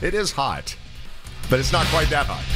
It is hot, but it's not quite that hot.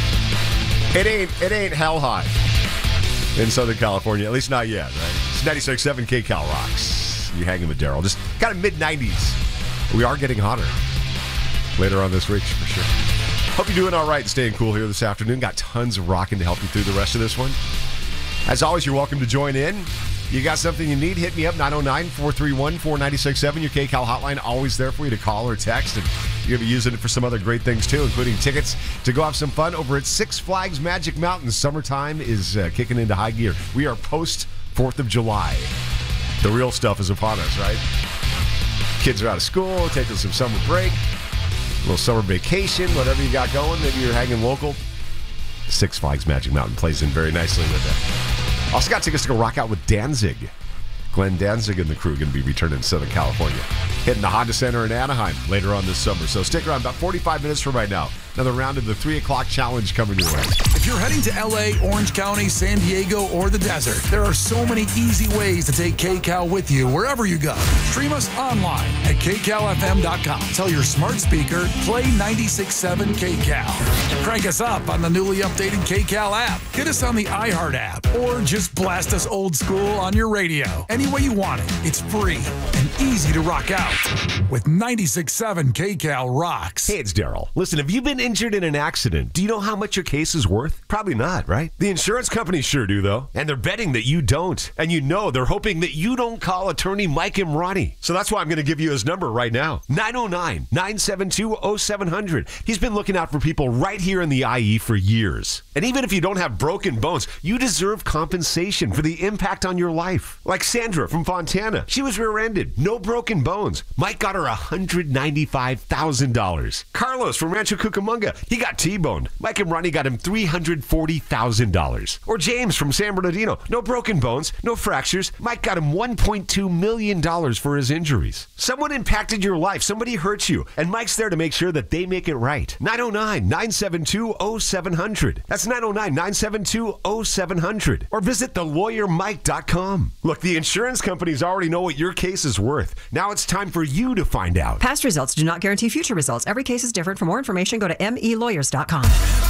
It ain't hell hot in Southern California, at least not yet, right? It's 96.7 KCal rocks. You hanging with Daryl. Just kind of mid-90s. We are getting hotter later on this week, for sure. Hope you're doing all right and staying cool here this afternoon. Got tons of rocking to help you through the rest of this one. As always, you're welcome to join in. You got something you need, hit me up, 909-431-4967. Your KCal hotline, always there for you to call or text. And you're going to be using it for some other great things, too, including tickets to go have some fun over at Six Flags Magic Mountain. Summertime is kicking into high gear. We are post 4th of July. The real stuff is upon us, right? Kids are out of school, taking some summer break, a little summer vacation, whatever you got going. Maybe you're hanging local. Six Flags Magic Mountain plays in very nicely with that. Also got tickets to go rock out with Danzig. Glenn Danzig and the crew going to be returning to Southern California. Hitting the Honda Center in Anaheim later on this summer. So stick around, about 45 minutes from right now. Another round of the 3 o'clock challenge coming your way. If you're heading to LA, Orange County, San Diego, or the desert, there are so many easy ways to take KCal with you wherever you go. Stream us online at kcalfm.com. Tell your smart speaker, play 96.7 KCal. Crank us up on the newly updated KCal app. Get us on the iHeart app, or just blast us old school on your radio. Any way you want it, it's free and easy to rock out with 96.7 KCal rocks. Hey, it's Daryl. Listen, have you been injured in an accident? Do you know how much your case is worth? Probably not, right? The insurance companies sure do, though. And they're betting that you don't. And you know they're hoping that you don't call attorney Mike Imrani. So that's why I'm going to give you his number right now. 909-972-0700. He's been looking out for people right here in the IE for years. And even if you don't have broken bones, you deserve compensation for the impact on your life. Like Sandra from Fontana. She was rear-ended. No broken bones. Mike got her $195,000. Carlos from Rancho Cucamonga. He got T-boned. Mike and Ronnie got him $340,000. Or James from San Bernardino. No broken bones, no fractures. Mike got him $1.2 million for his injuries. Someone impacted your life. Somebody hurt you. And Mike's there to make sure that they make it right. 909-972-0700. That's 909-972-0700. Or visit thelawyermike.com. Look, the insurance companies already know what your case is worth. Now it's time for you to find out. Past results do not guarantee future results. Every case is different. For more information, go to melawyers.com.